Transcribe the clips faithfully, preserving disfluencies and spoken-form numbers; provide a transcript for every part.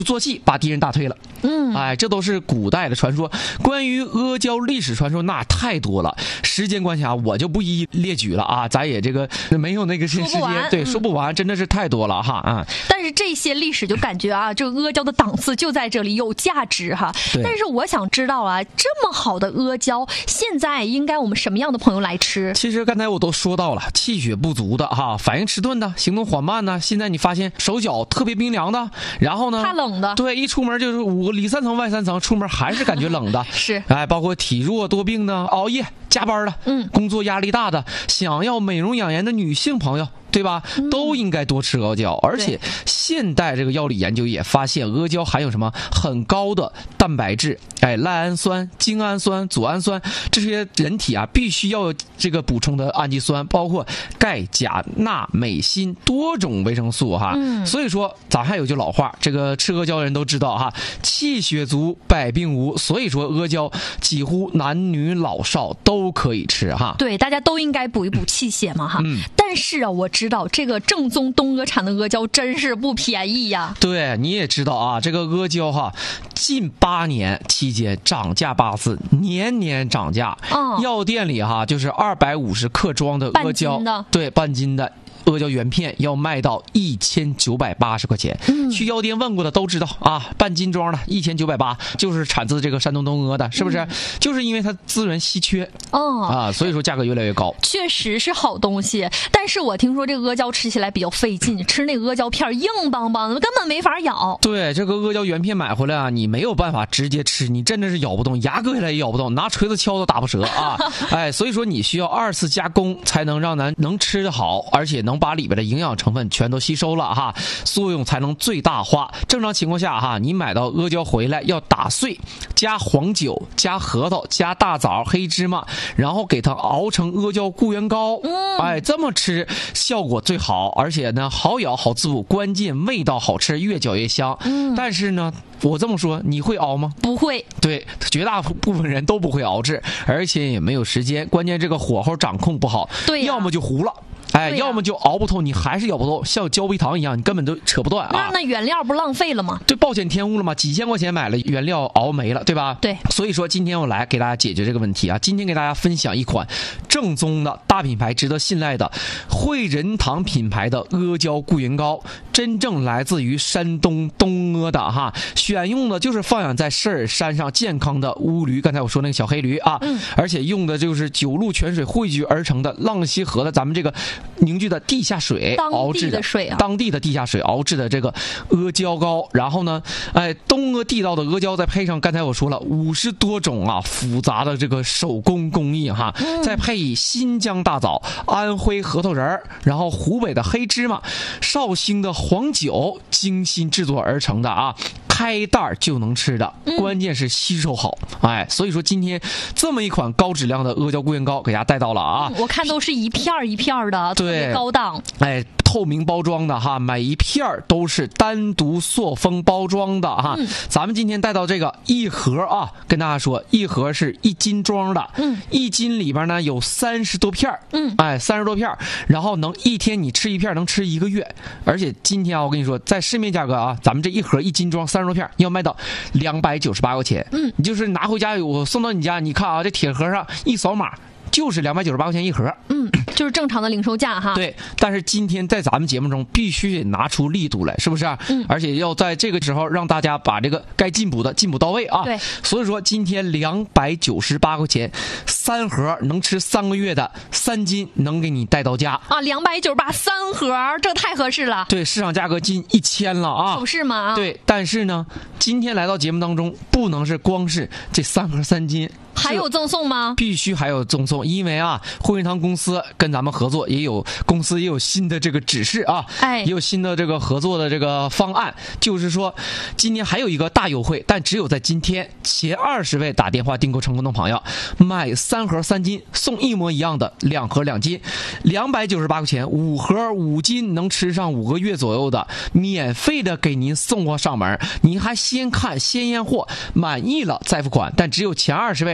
坐骑把敌人打退了。 嗯， 哎，这都是古代的传说。关于阿胶历史传说那太多了，时间关系啊，我就不一一列举了啊，咱也这个没有那个时间，对，说不完，真的是太多了哈啊。 但是这些历史就感觉啊，这个阿胶的档次就在这里，有价值哈。但是我想知道啊，这么好的阿胶，现在应该我们什么样的朋友来吃？ 其实刚才我都说到了，气血不足的哈，反应迟钝的，行动缓慢的，现在你发现手脚特别冰凉的，然后呢， 怕冷的， 对，一出门就是五个里三层外三层，出门还是感觉冷的， 是， 哎，包括体弱多病的，熬夜加班的， 嗯， 工作压力大的，想要美容养颜的女性朋友，对吧？ 嗯、 都应该多吃阿胶。而且现代这个药理研究也发现，阿胶含有什么很高的蛋白质，哎，赖氨酸、精氨酸、左氨酸，这些人体啊必须要这个补充的氨基酸，包括钙、钾、钠、镁、锌多种维生素哈。 嗯、 所以说，咱还有句老话，这个吃阿胶的人都知道哈，气血足，百病无。所以说，阿胶几乎男女老少都可以吃哈。 对，大家都应该补一补气血嘛哈。 嗯、 但是啊，我知道这个正宗东阿产的阿胶真是不便宜呀。 对，你也知道啊，这个阿胶哈，近八年期间涨价八次，年年涨价。 哦、 药店里哈，就是二百五十克装的阿胶，对，半斤的。阿胶原片要卖到一千九百八十块钱， 嗯， 去药店问过的都知道啊，半斤装的一千九百八，就是产自这个山东东阿的，是不是？嗯、就是因为它资源稀缺， 哦啊，所以说价格越来越高。 确实是好东西，但是我听说这个阿胶吃起来比较费劲，吃那个阿胶片硬邦邦的，根本没法咬。 对，这个阿胶原片买回来啊，你没有办法直接吃，你真的是咬不动，牙割下来也咬不动，拿锤子敲都打不折啊！哎，所以说你需要二次加工才能让咱能吃得好，而且能。能把里边的营养成分全都吸收了哈，作用才能最大化。正常情况下哈，你买到阿胶回来要打碎，加黄酒、加核桃、加大枣、黑芝麻，然后给它熬成阿胶固元膏。 嗯， 哎，这么吃效果最好，而且呢好咬好滋补，关键味道好吃，越嚼越香。 嗯， 但是呢，我这么说你会熬吗？ 不会。 对，绝大部分人都不会熬制，而且也没有时间，关键这个火候掌控不好， 对、啊， 要么就糊了。哎， 啊、 要么就熬不透，你还是咬不透，像胶皮糖一样，你根本都扯不断啊。 那那原料不浪费了吗？ 对，暴殄天物了吗？几千块钱买了原料熬没了，对吧？ 对。 所以说今天我来给大家解决这个问题啊。今天给大家分享一款正宗的大品牌、值得信赖的汇仁堂品牌的阿胶固元膏，真正来自于山东东阿的哈，选用的就是放养在狮儿山上健康的乌驴，刚才我说那个小黑驴啊， 嗯， 而且用的就是九路泉水汇聚而成的浪溪河的咱们这个凝聚的地下水熬制的水啊， 当地的地下水熬制的这个阿胶膏，然后呢，哎，东阿地道的阿胶，再配上刚才我说了五十多种啊复杂的这个手工工艺哈， 嗯、 再配以新疆大枣、安徽核桃仁，然后湖北的黑芝麻、绍兴的黄酒，精心制作而成的啊。开袋就能吃的，关键是吸收好，嗯、哎，所以说今天这么一款高质量的阿胶固元膏给大家带到了啊！ 嗯、我看都是一片一片的，特别高档， 哎。透明包装的哈，每一片都是单独塑封包装的哈。 嗯、 咱们今天带到这个一盒啊，跟大家说，一盒是一斤装的， 嗯， 一斤里边呢有三十多片， 嗯， 哎，三十多片，然后能一天你吃一片能吃一个月，而且今天啊，我跟你说，在市面价格啊，咱们这一盒一斤装三十多片要卖到两百九十八块钱， 嗯， 你就是拿回家我送到你家，你看啊，这铁盒上一扫码。就是两百九十八块钱一盒， 嗯，就是正常的零售价哈。 对，但是今天在咱们节目中必须得拿出力度来，是不是？ 嗯， 而且要在这个时候让大家把这个该进补的进补到位啊。 对， 所以说今天两百九十八块钱三盒能吃三个月的三斤能给你带到家啊，两百九十八三盒，这太合适了。 对，市场价格近一千了啊， 不是吗？ 对，但是呢，今天来到节目当中，不能是光是这三盒三斤。 还有赠送吗？ 必须还有赠送，因为啊，汇仁堂公司跟咱们合作，也有公司也有新的这个指示啊， 哎， 也有新的这个合作的这个方案，就是说，今年还有一个大优惠，但只有在今天前二十位打电话订购成功的朋友，买三盒三斤送一模一样的两盒两斤，两百九十八块钱，五盒五斤能吃上五个月左右的，免费的给您送货上门，您还先看先验货，满意了再付款，但只有前二十位。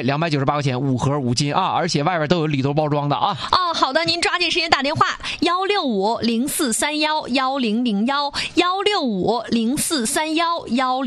两百九十八块钱五盒五斤啊，而且外边都有里头包装的啊。 哦，好的，您抓紧时间打电话幺六五零四三幺幺零零幺幺六五零四三幺幺。